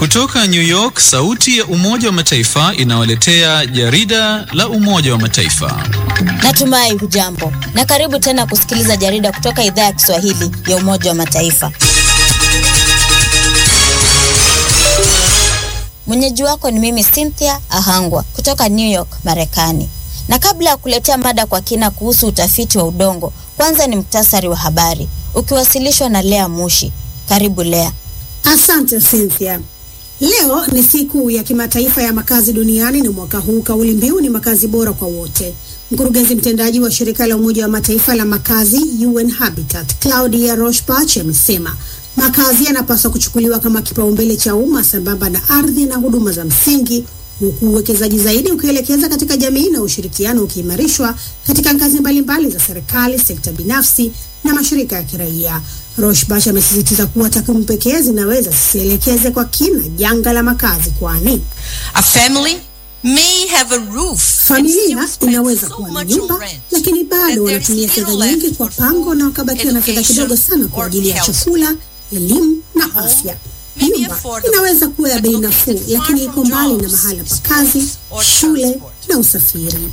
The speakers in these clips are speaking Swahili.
Kutoka New York, sauti ya Umoja wa Mataifa inawaletea jarida la Umoja wa Mataifa. Natumai hujambo na karibu tena kusikiliza jarida kutoka idhaa ya Kiswahili ya Umoja wa Mataifa. Mwenyeji wako ni mimi Cynthia Ahangwa kutoka New York, Marekani. Na kabla ya kuletea mada kwa kina kuhusu utafiti wa udongo, kwanza ni muktasari wa habari ukiwasilishwa na Lea Mushi. Karibu Lea. Asante Cynthia. Leo ni siku ya kimataifa ya makazi duniani na mwaka huu kauli mbiu ni makazi bora kwa wote. Mkurugenzi mtendaji wa shirika la Umoja wa Mataifa la makazi UN Habitat, Claudia Rochbach, amesema makazi yanapaswa kuchukuliwa kama kipaumbele cha umma sambamba na ardhi na huduma za msingi, huku uwekezaji zaidi ukielekeza katika jamii na ushirikiano ukiimarishwa katika ngazi mbalimbali za serikali, sekta binafsi na mashirika ya kiraia. Rochbach amesisitiza kuwa takwimu pekee zinaweza zisielekeze kwa kina janga la makazi, kwani familia inaweza kuwa na nyumba lakini bado wanatumia fedha nyingi kwa pango na wakabakia na fedha kidogo sana kwa ajili ya chakula, elimu na afya. Nyumba inaweza kuwa ya bei nafuu lakini iko mbali na mahala pa kazi, shule na usafiri.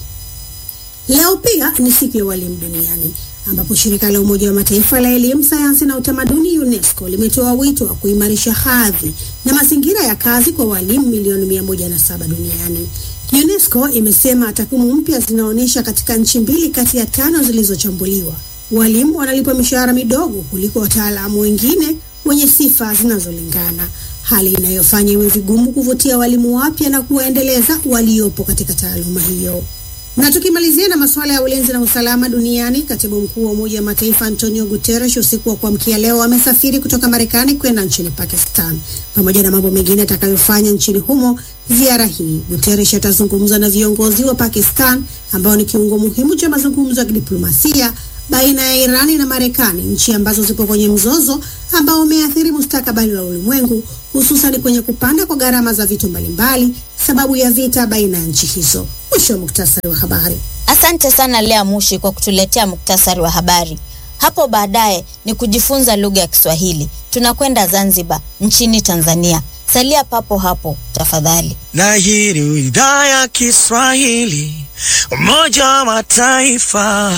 Leo pia ni siku ya walimu duniani, ambapo shirika la Umoja wa Mataifa la elimu, sayansi na utamaduni UNESCO limetoa wito wa kuimarisha hadhi na mazingira ya kazi kwa walimu milioni 107 duniani. UNESCO imesema takwimu mpya zinaonyesha katika nchi 2 kati ya 5 zilizochambuliwa, walimu wanalipwa mishahara midogo kuliko wataalamu wengine wenye sifa zinazolingana, hali inayofanya iwe vigumu kuvutia walimu wapya na kuwaendeleza waliopo katika taaluma hiyo. Na tukimalizia na masuala ya ulinzi na usalama duniani, katibu mkuu wa Umoja wa Mataifa Antonio Guterres usiku wa kuamkia leo amesafiri kutoka Marekani kwenda nchini Pakistan. Pamoja na mambo mengine atakayofanya nchini humo, ziara hii Guterres atazungumza na viongozi wa Pakistan ambao ni kiungo muhimu cha mazungumzo ya diplomasia baina ya Irani na Marekani, nchi ambazo zipo kwenye mzozo ambao umeathiri mustakabali wa ulimwengu, hususan kwenye kupanda kwa gharama za vitu mbalimbali sababu ya vita baina ya nchi hizo. Mwisho wa muktasari wa habari. Asante sana Lea Mushi kwa kutuletea muktasari wa habari. Hapo baadaye ni kujifunza lugha ya Kiswahili. Tunakwenda Zanzibar nchini Tanzania. Salia papo hapo tafadhali. Na hii ni idhaa ya Kiswahili Umoja wa Mataifa,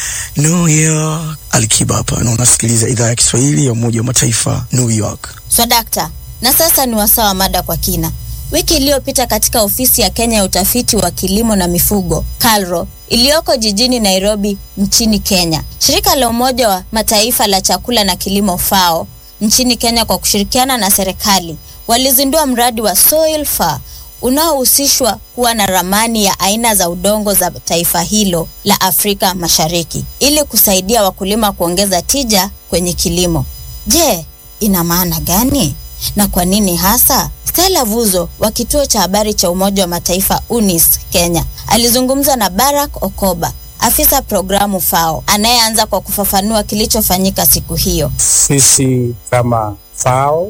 New York. Alikiba hapa na unasikiliza idhaa ya Kiswahili ya Umoja wa Mataifa, New York. Swadakta. Na sasa ni wasaa wa mada kwa kina. Wiki iliyopita katika ofisi ya Kenya ya utafiti wa kilimo na mifugo, KALRO, iliyoko jijini Nairobi nchini Kenya, shirika la Umoja wa Mataifa la chakula na kilimo FAO nchini Kenya kwa kushirikiana na serikali walizindua mradi wa Soil Far unaohusishwa kuwa na ramani ya aina za udongo za taifa hilo la Afrika Mashariki ili kusaidia wakulima kuongeza tija kwenye kilimo. Je, ina maana gani? Na kwa nini hasa? Stella Vuzo wa kituo cha habari cha Umoja wa Mataifa UNIS Kenya alizungumza na Barack Okoba, afisa programu FAO, anayeanza kwa kufafanua kilichofanyika siku hiyo. Sisi kama FAO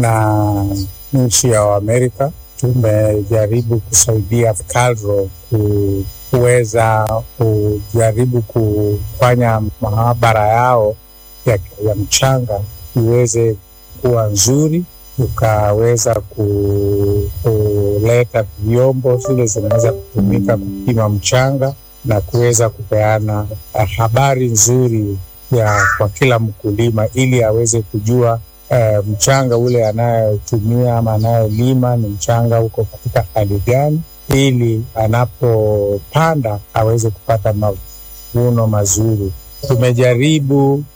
na nchi ya Amerika tumejaribu kusaidia KALRO kuweza kujaribu kufanya maabara yao ya mchanga iweze kuwa nzuri, tukaweza kuleta vyombo vile zinaweza kutumika kupima mchanga na kuweza kupeana habari nzuri kwa kila mkulima ili aweze kujua mchanga ule anayotumia ama anayolima ni mchanga uko katika hali gani, ili anapopanda aweze kupata mavuno mazuri. Tumejaribu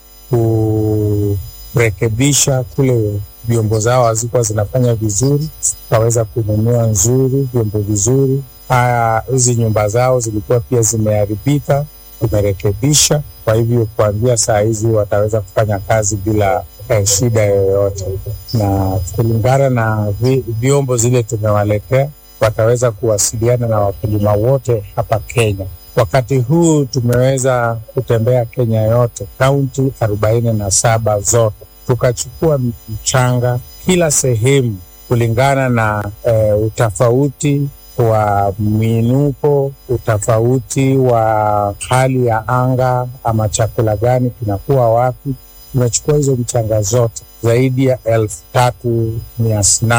kurekebisha kule vyombo zao hazikuwa zinafanya vizuri, waweza kununua nzuri vyombo vizuri. Hizi nyumba zao zilikuwa pia zimeharibika, tumerekebisha. Kwa hivyo kuanzia saa hizi wataweza kufanya kazi bila shida yoyote, na kulingana na vyombo zile tumewaletea wataweza kuwasiliana na wakulima wote hapa Kenya. Wakati huu tumeweza kutembea Kenya yote, kaunti 47 zote, tukachukua mchanga kila sehemu kulingana na utofauti wa minuko, utofauti wa hali ya anga ama chakula gani kinakuwa wapi. Tumechukua hizo mchanga zote zaidi ya 3,800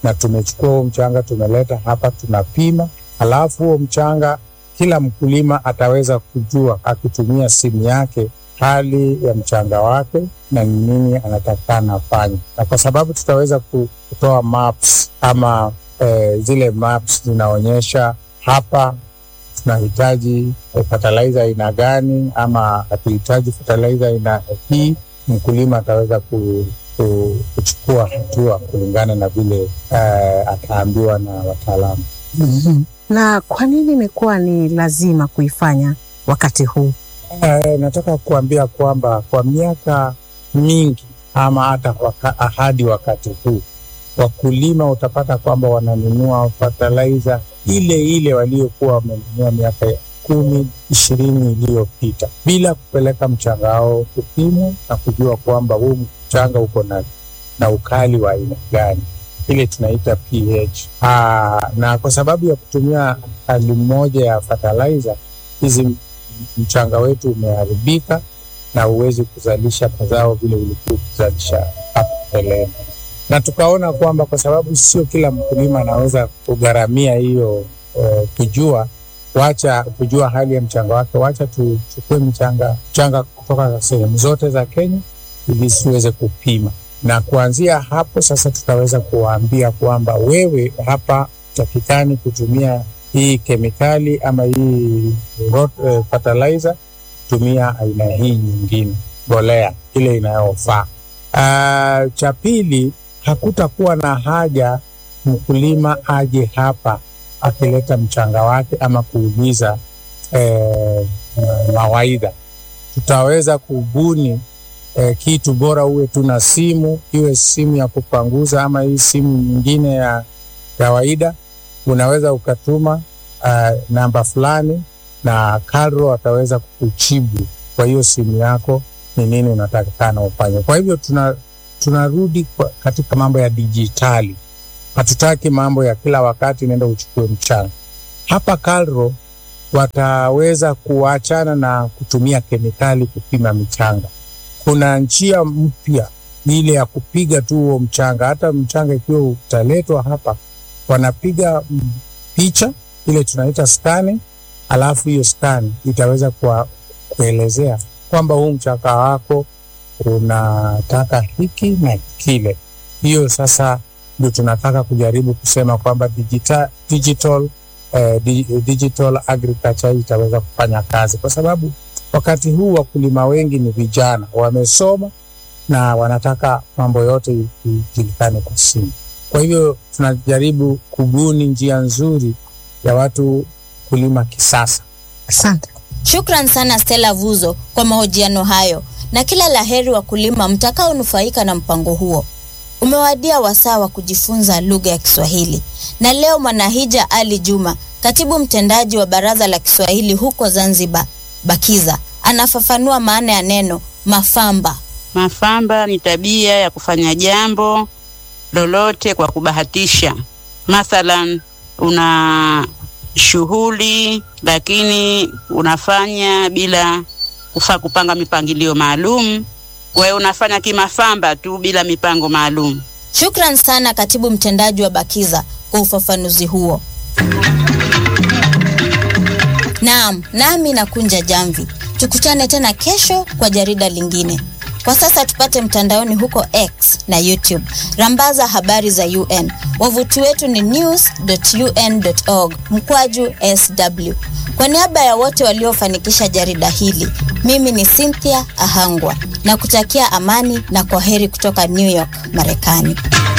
na tumechukua huo mchanga tumeleta hapa tunapima, halafu huo mchanga kila mkulima ataweza kujua akitumia simu yake hali ya mchanga wake na nini anatakana afanye. Na kwa sababu tutaweza kutoa maps ama zile maps zinaonyesha hapa tunahitaji fertilizer aina gani ama hatuhitaji fertilizer aina hii, mkulima ataweza kuchukua hatua kulingana na vile ataambiwa na wataalamu. Na kwa nini imekuwa ni lazima kuifanya wakati huu? Nataka kuambia kwamba kwa miaka mingi ama hata hadi wakati huu wakulima utapata kwamba wananunua fertilizer ile waliokuwa wamenunua miaka 10-20 iliyopita bila kupeleka mchanga wao kupimwa na kujua kwamba huu mchanga uko na ukali wa aina gani, ile tunaita pH. Na kwa sababu ya kutumia hali moja ya fertilizer hizi, mchanga wetu umeharibika na huwezi kuzalisha mazao vile ulikuwa kuzalisha hapo mbeleni. Na tukaona kwamba kwa sababu sio kila mkulima anaweza kugharamia hiyo kujua hali ya mchanga wake, wacha tuchukue mchanga kutoka sehemu zote za Kenya ili siweze kupima. Na kuanzia hapo sasa tutaweza kuwaambia kwamba wewe hapa utakikani kutumia hii kemikali ama hii fertilizer, tumia aina hii nyingine, mbolea ile inayofaa. Cha pili, hakutakuwa na haja mkulima aje hapa akileta mchanga wake ama kuuliza mawaidha. Tutaweza kubuni kitu bora, uwe tuna simu, iwe simu ya kupanguza ama hii simu nyingine ya kawaida, unaweza ukatuma namba fulani na KALRO ataweza kukujibu kwa hiyo simu yako ni nini unatakikana ufanye. Kwa hivyo tunarudi katika mambo ya dijitali. Hatutaki mambo ya kila wakati nenda uchukue mchanga. Hapa KALRO wataweza kuachana na kutumia kemikali kupima mchanga. Kuna njia mpya ile ya kupiga tu huo mchanga. Hata mchanga ikiwa utaletwa hapa, wanapiga picha ile tunaita scanning, alafu hiyo scan itaweza kuelezea kwamba huu mchanga wako unataka hiki na kile. Hiyo sasa ndio tunataka kujaribu kusema kwamba digital agriculture itaweza kufanya kazi, kwa sababu wakati huu wakulima wengi ni vijana, wamesoma na wanataka mambo yote ijulikane kwa simu. Kwa hivyo tunajaribu kubuni njia nzuri ya watu kulima kisasa. Asante. Shukran sana Stella Vuzo kwa mahojiano hayo, na kila laheri wakulima mtakaonufaika na mpango huo. Umewadia wasaa wa kujifunza lugha ya Kiswahili. Na leo Mwanahija Ali Juma, katibu mtendaji wa Baraza la Kiswahili huko Zanzibar, BAKIZA, anafafanua maana ya neno mafamba. Mafamba ni tabia ya kufanya jambo lolote kwa kubahatisha. Mathalan, una shughuli lakini unafanya bila kupanga mipangilio maalum. Kwa hiyo unafanya kimafamba tu bila mipango maalum. Shukran sana katibu mtendaji wa BAKIZA kwa ufafanuzi huo. Naam, nami nakunja jamvi. Tukutane tena kesho kwa jarida lingine. Kwa sasa tupate mtandaoni huko X na YouTube. Rambaza habari za UN. Wavuti wetu ni news.un.org/SW. Kwa niaba ya wote waliofanikisha jarida hili, mimi ni Cynthia Ahangwa na kutakia amani na kwaheri kutoka New York, Marekani.